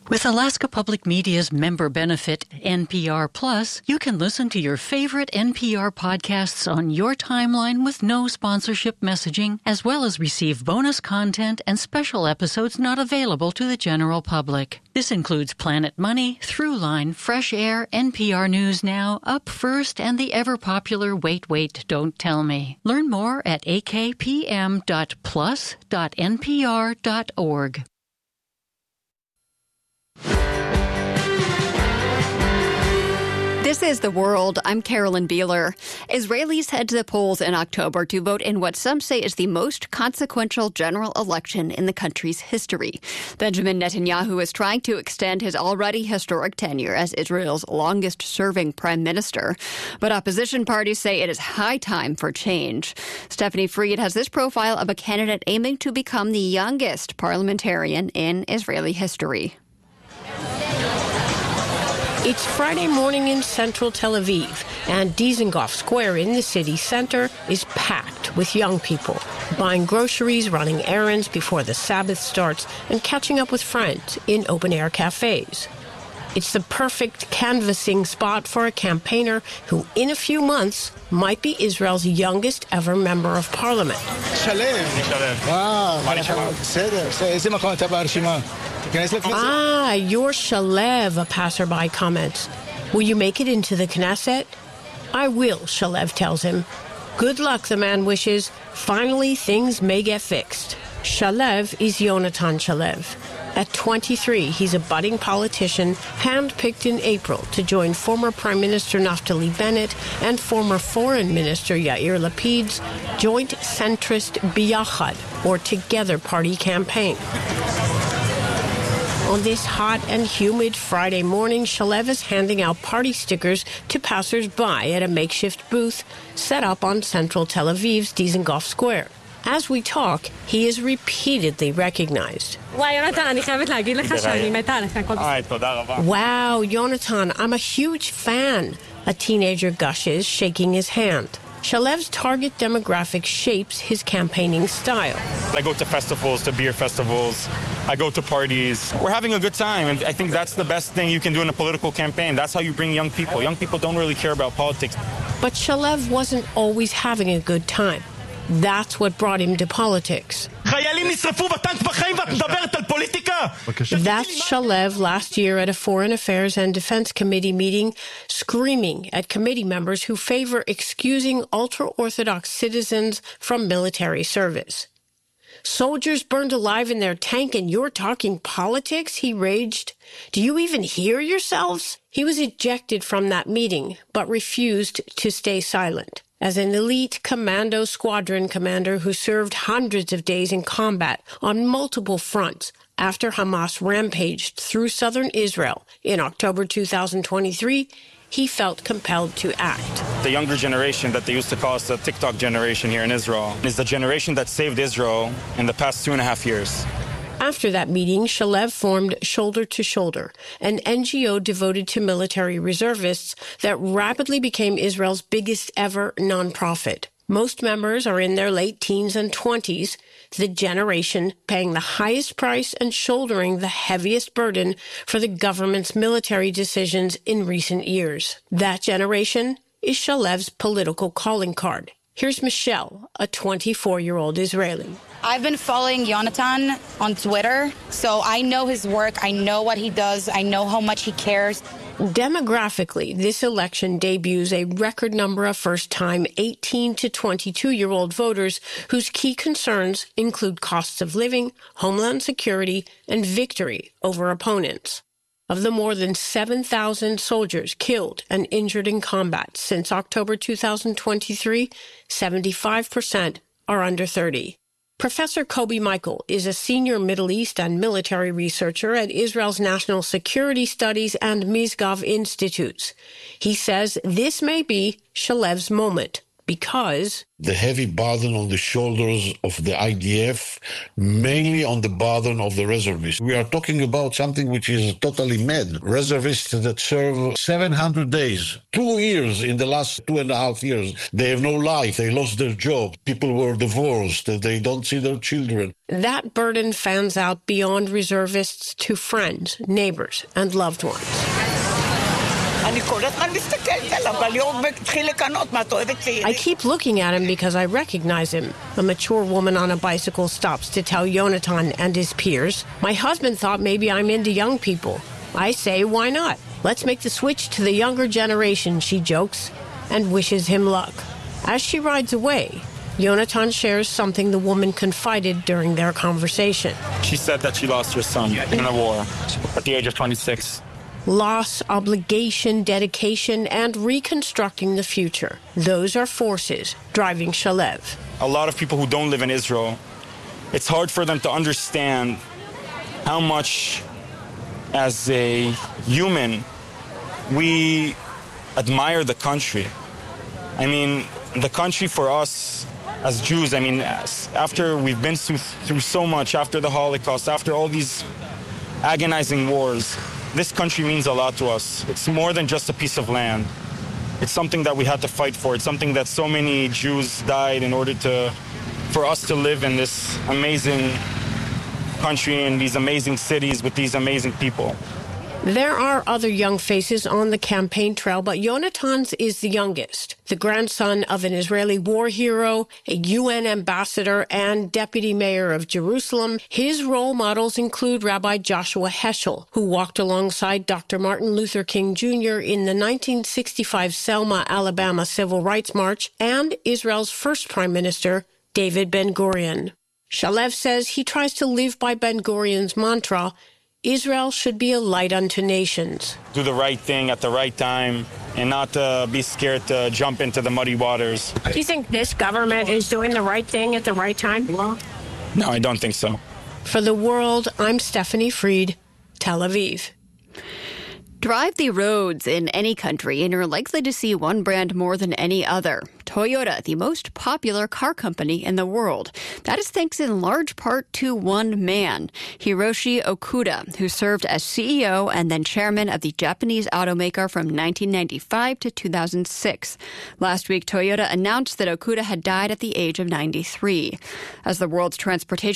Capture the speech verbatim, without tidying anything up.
With Alaska Public Media's member benefit, N P R Plus, you can listen to your favorite N P R podcasts on your timeline with no sponsorship messaging, as well as receive bonus content and special episodes not available to the general public. This includes Planet Money, Throughline, Fresh Air, N P R News Now, Up First, and the ever-popular Wait, Wait, Don't Tell Me. Learn more at a k p m dot plus dot n p r dot org. This is The World. I'm Carolyn Beeler. Israelis head to the polls in October to vote in what some say is the most consequential general election in the country's history. Benjamin Netanyahu is trying to extend his already historic tenure as Israel's longest-serving prime minister. But opposition parties say it is high time for change. Stephanie Freed has this profile of a candidate aiming to become the youngest parliamentarian in Israeli history. It's Friday morning in central Tel Aviv, and Dizengoff Square in the city center is packed with young people, buying groceries, running errands before the Sabbath starts, and catching up with friends in open-air cafes. It's the perfect canvassing spot for a campaigner who, in a few months, might be Israel's youngest ever member of parliament. Ah, you're Shalev, a passerby comments. Will you make it into the Knesset? I will, Shalev tells him. Good luck, the man wishes. Finally, things may get fixed. Shalev is Yonatan Shalev. At twenty-three, he's a budding politician handpicked in April to join former Prime Minister Naftali Bennett and former Foreign Minister Yair Lapid's joint centrist Biyachad, or Together Party campaign. On this hot and humid Friday morning, Shalev is handing out party stickers to passers-by at a makeshift booth set up on central Tel Aviv's Dizengoff Square. As we talk, he is repeatedly recognized. Wow, Yonatan, I'm a huge fan, a teenager gushes, shaking his hand. Shalev's target demographic shapes his campaigning style. I go to festivals, to beer festivals. I go to parties. We're having a good time, and I think that's the best thing you can do in a political campaign. That's how you bring young people. Young people don't really care about politics. But Shalev wasn't always having a good time. That's what brought him to politics. That's Shalev last year at a Foreign Affairs and Defense Committee meeting, screaming at committee members who favor excusing ultra-Orthodox citizens from military service. Soldiers burned alive in their tank and you're talking politics, he raged. Do you even hear yourselves? He was ejected from that meeting, but refused to stay silent. As an elite commando squadron commander who served hundreds of days in combat on multiple fronts after Hamas rampaged through southern Israel in October two thousand twenty-three, he felt compelled to act. The younger generation that they used to call us the TikTok generation here in Israel is the generation that saved Israel in the past two and a half years. After that meeting, Shalev formed Shoulder to Shoulder, an N G O devoted to military reservists that rapidly became Israel's biggest ever nonprofit. Most members are in their late teens and twenties, the generation paying the highest price and shouldering the heaviest burden for the government's military decisions in recent years. That generation is Shalev's political calling card. Here's Michelle, a twenty-four-year-old Israeli. I've been following Yonatan on Twitter, so I know his work, I know what he does, I know how much he cares. Demographically, this election debuts a record number of first-time eighteen to twenty-two-year-old voters whose key concerns include costs of living, homeland security, and victory over opponents. Of the more than seven thousand soldiers killed and injured in combat since October two thousand twenty-three, seventy-five percent are under thirty. Professor Kobi Michael is a senior Middle East and military researcher at Israel's National Security Studies and Misgav Institutes. He says this may be Shalev's moment. because the heavy burden on the shoulders of the I D F, mainly on the burden of the reservists. We are talking about something which is totally mad. Reservists that serve seven hundred days, two years in the last two and a half years. They have no life. They lost their job. People were divorced. They don't see their children. That burden fans out beyond reservists to friends, neighbors, and loved ones. I keep looking at him because I recognize him. A mature woman on a bicycle stops to tell Yonatan and his peers, "My husband thought maybe I'm into young people." I say, why not? Let's make the switch to the younger generation, she jokes, and wishes him luck. As she rides away, Yonatan shares something the woman confided during their conversation. She said that she lost her son in a war at the age of twenty-six. Loss, obligation, dedication, and reconstructing the future. Those are forces driving Shalev. A lot of people who don't live in Israel, it's hard for them to understand how much, as a human, we admire the country. I mean, the country for us as Jews, I mean, after we've been through, through so much, after the Holocaust, after all these agonizing wars, this country means a lot to us. It's more than just a piece of land. It's something that we had to fight for. It's something that so many Jews died in order to, for us to live in this amazing country and these amazing cities with these amazing people. There are other young faces on the campaign trail, but Yonatan's is the youngest, the grandson of an Israeli war hero, a U N ambassador, and deputy mayor of Jerusalem. His role models include Rabbi Joshua Heschel, who walked alongside Doctor Martin Luther King Junior in the nineteen sixty-five Selma, Alabama Civil Rights March, and Israel's first prime minister, David Ben-Gurion. Shalev says he tries to live by Ben-Gurion's mantra, Israel should be a light unto nations. Do the right thing at the right time and not uh, be scared to jump into the muddy waters. Do you think this government is doing the right thing at the right time? No, I don't think so. For The World, I'm Stephanie Fried, Tel Aviv. Drive the roads in any country and you're likely to see one brand more than any other. Toyota, the most popular car company in the world. That is thanks in large part to one man, Hiroshi Okuda, who served as C E O and then chairman of the Japanese automaker from nineteen ninety-five to two thousand six. Last week, Toyota announced that Okuda had died at the age of ninety-three. As the world's transportation